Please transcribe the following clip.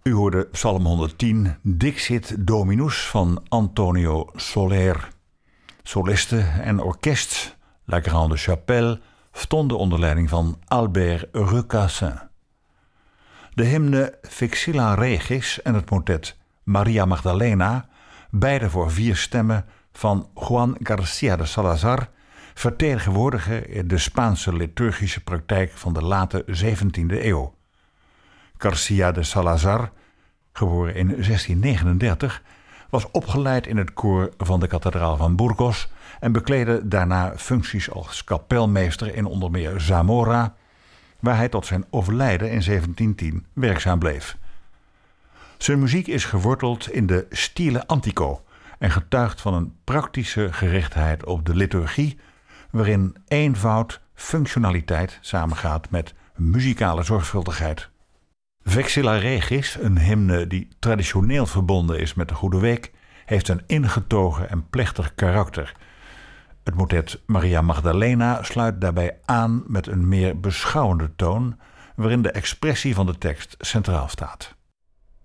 U hoorde Psalm 110, Dixit Dominus van Antonio Soler. Solisten en orkest, La Grande Chapelle, stonden onder leiding van Albert Recassin. De hymne Vexilla Regis en het motet Maria Magdalena, beide voor 4 stemmen van Juan García de Salazar, vertegenwoordigen de Spaanse liturgische praktijk van de late 17e eeuw. García de Salazar, geboren in 1639, was opgeleid in het koor van de kathedraal van Burgos en bekleedde daarna functies als kapelmeester in onder meer Zamora, waar hij tot zijn overlijden in 1710 werkzaam bleef. Zijn muziek is geworteld in de stile antico en getuigt van een praktische gerichtheid op de liturgie, waarin eenvoud, functionaliteit samengaat met muzikale zorgvuldigheid. Vexilla Regis, een hymne die traditioneel verbonden is met de Goede Week, heeft een ingetogen en plechtig karakter. Het motet Maria Magdalena sluit daarbij aan met een meer beschouwende toon, waarin de expressie van de tekst centraal staat.